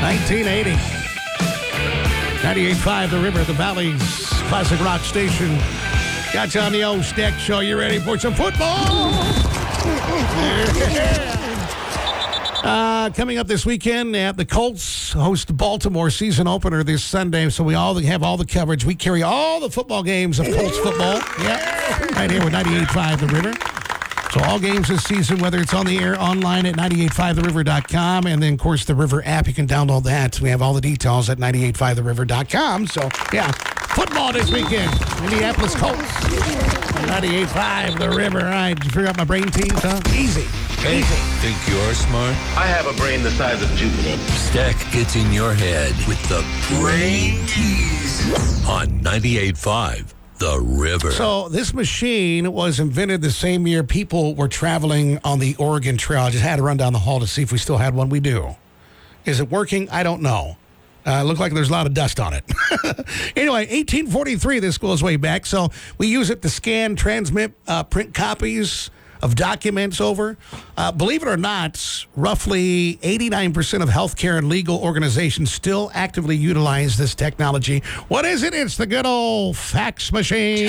1980. 98.5 The River, the Valley's classic rock station. Got you on the old Stack Show. You ready for some football? Coming up this weekend, the Colts host Baltimore season opener this Sunday, so we all have all the coverage. We carry all the football games of Colts football. Yeah, right here with 98.5 The River. So all games this season, whether it's on the air, online at 985theriver.com, and then, of course, the River app, you can download that. We have all the details at 985theriver.com. So, yeah, football this weekend. Minneapolis Colts. 98.5 The River. All right, did you figure out my brain teams, huh? Easy. Hey, think you're smart? I have a brain the size of Jupiter. Stack gets in your head with the Brain Tease on 98.5 The River. So this machine was invented the same year people were traveling on the Oregon Trail. I just had to run down the hall to see if we still had one. We do. Is it working? I don't know. Looked like there's a lot of dust on it. Anyway, 1843, this goes way back. So we use it to scan, transmit, print copies of documents over. Believe it or not, roughly 89% of healthcare and legal organizations still actively utilize this technology. What is it? It's the good old fax machine.